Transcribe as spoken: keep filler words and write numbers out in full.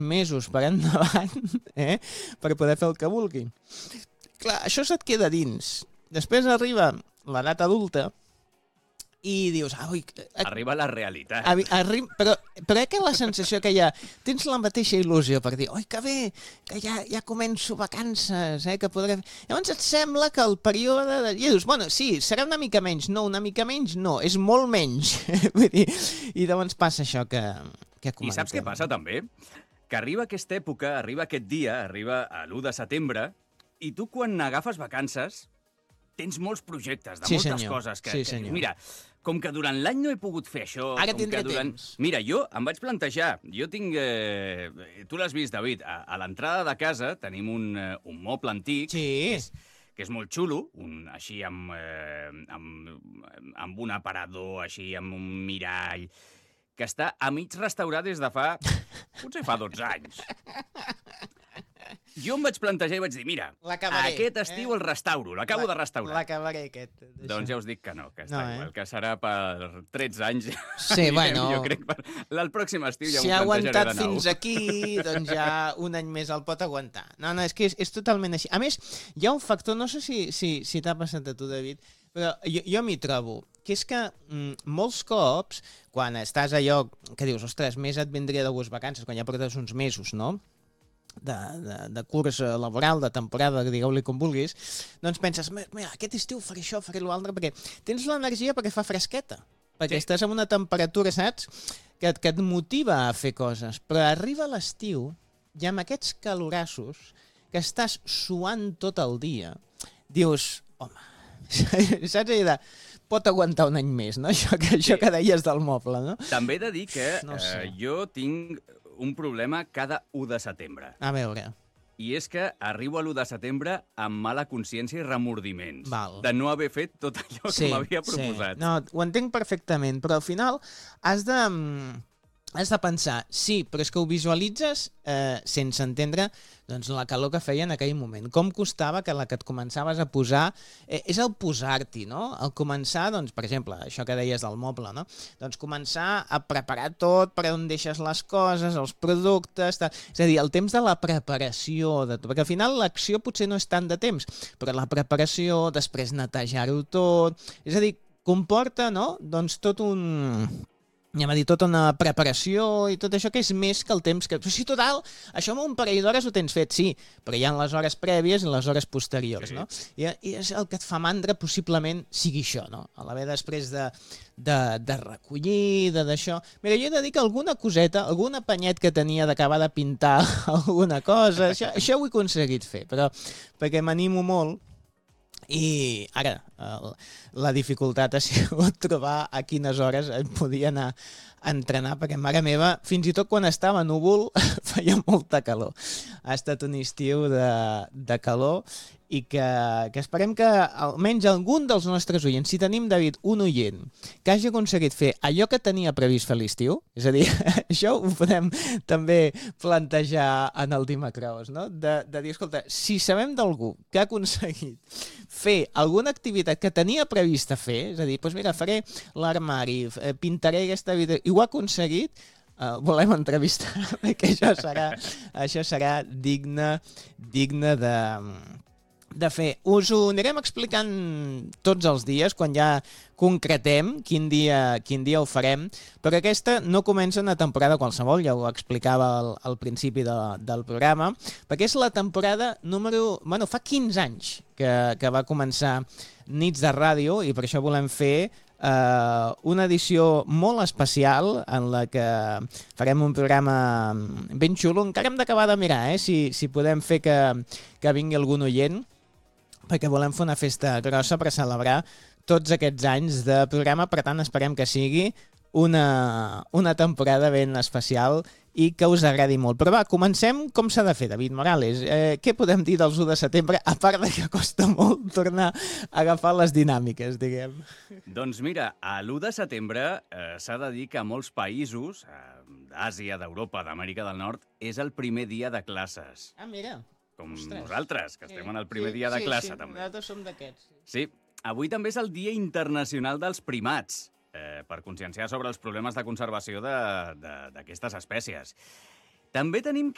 mesos per endavant, eh? Per poder fer el que vulgui. Clar, això se't queda dins. Després arriba l'edat adulta i dius, ah, ui... Arriba la realitat. Arri arri però, però és que la sensació que hi ha, tens la mateixa il·lusió per dir, oi, que bé, que ja, ja començo vacances, eh, que podré... Llavors et sembla que el període... De... I dius, bueno, sí, serà una mica menys, no, una mica menys, no, és molt menys. Vull dir, i llavors passa això que, que comentem. I saps què passa, també? Que arriba aquesta època, arriba aquest dia, arriba a l'u de setembre, i tu quan agafes vacances tens molts projectes de sí, moltes senyor. coses que, Sí, que senyor. mira, com que durant l'any no he pogut fer això... Ara com tindré que durant... temps. Mira, jo em vaig plantejar, jo tinc... Eh... Tu l'has vist, David, a, a l'entrada de casa tenim un, eh, un moble antic, Sí. que, és, que és molt xulo, un, així amb, eh, amb, amb un aparador, així amb un mirall, que està a mig restaurar des de fa... potser fa dotze anys. Jo em vaig plantejar i vaig dir, mira, aquest estiu eh? el restauro, l'acabo de restaurar. L'acabaré, aquest. Doncs ja us dic que no, que està no, eh? igual, que serà per tretze anys. Sí, bueno... Jo crec que el pròxim estiu ja si m'ho ha plantejaré aguantat de nou. fins aquí, doncs ja un any més el pot aguantar. No, no, és que és, és totalment així. A més, hi ha un factor, no sé si, si, si t'ha passat a tu, David, però jo, jo m'hi trobo, que és que mm, molts cops, quan estàs allò que dius, ostres, més et vindria de gust vacances, quan ja portes uns mesos, no?, de, de, de curs laboral, de temporada, digueu-li com vulguis, doncs penses, mira, aquest estiu faré això, faré l'altre, perquè tens l'energia perquè fa fresqueta, perquè sí. Estàs en una temperatura, saps?, que, que et motiva a fer coses, però arriba l'estiu i amb aquests calorassos que estàs suant tot el dia, dius, home, saps allò de... pot aguantar un any més, no? Això que, això sí. que deies del moble, no? També he de dir que no sé. eh, jo tinc un problema cada u de setembre. A veure. I és que arribo a l'u de setembre amb mala consciència i remordiments. Val. De no haver fet tot allò sí, que m'havia proposat. Sí. No, ho entenc perfectament, però al final has de... Has de pensar, sí, però és que ho visualitzes eh, sense entendre doncs, la calor que feia en aquell moment. Com costava que la que et començaves a posar... Eh, és el posar-t'hi, no? El començar, doncs, per exemple, això que deies del moble, no? Doncs començar a preparar tot, per on deixes les coses, els productes... Tal. És a dir, el temps de la preparació de tot. Perquè al final l'acció potser no és tant de temps, però la preparació, després netejar-ho tot... És a dir, comporta, no?, doncs tot un... anem a dir, tota una preparació i tot això que és més que el temps que... Però sí, total, això amb un parell d'hores ho tens fet, sí, però hi ha les hores prèvies i les hores posteriors, sí. no? I, I és el que et fa mandra possiblement sigui això, no? A l'haver després de, de, de recollir, de d'això... Mira, jo he de dir que alguna coseta, algun apanyet que tenia d'acabar de pintar alguna cosa, això, això ho he aconseguit fer, però perquè m'animo molt. I ara, el, la dificultat ha sigut trobar a quines hores em podia anar a entrenar, perquè, mare meva, fins i tot quan estava núvol feia molta calor. Ha estat un estiu de, de calor i que, que esperem que almenys algun dels nostres oients, si tenim, David, un oient que hagi aconseguit fer allò que tenia previst fer l'estiu, és a dir, això ho podem també plantejar en el Dimacrous, no? De, de dir, escolta, si sabem d'algú que ha aconseguit fer alguna activitat que tenia prevista fer, és a dir, doncs mira, faré l'armari, pintaré aquesta vida, i ho ha aconseguit, uh, volem entrevistar, perquè això serà, això serà digne, digne de... de fer. Us ho anirem explicant tots els dies, quan ja concretem quin dia, quin dia ho farem, però aquesta no comença una temporada qualsevol, ja ho explicava al, al principi de, del programa, perquè és la temporada número... Bueno, fa quinze anys que, que va començar Nits de Ràdio, i per això volem fer Uh, una edició molt especial en la que farem un programa ben xulo. Encara hem d'acabar de mirar eh, si, si podem fer que, que vingui algun oient, perquè volem fer una festa grossa per celebrar tots aquests anys de programa. Per tant, esperem que sigui una, una temporada ben especial i que us agradi molt. Però va, comencem com s'ha de fer, David Morales. Eh, què podem dir dels u de setembre, a part de que costa molt tornar a agafar les dinàmiques, diguem? Doncs mira, a l'u de setembre eh, s'ha de dir que a molts països, eh, d'Àsia, d'Europa, d'Amèrica del Nord, és el primer dia de classes. Ah, mira. Com Ostres. Nosaltres, que estem sí, en el primer sí, dia de sí, classe, sí, també. Nosaltres som d'aquests. Sí, avui també és el Dia Internacional dels Primats, eh, per conscienciar sobre els problemes de conservació d'aquestes espècies. També tenim que